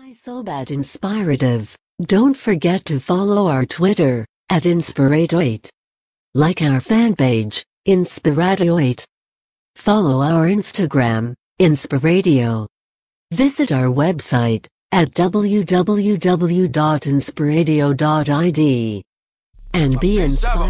Why so bad inspirative? Don't forget to follow our Twitter, @Inspirato8. Like our fan page, Inspirato8. Follow our Instagram, Inspiradio. Visit our website, at www.inspiradio.id. And be inspired.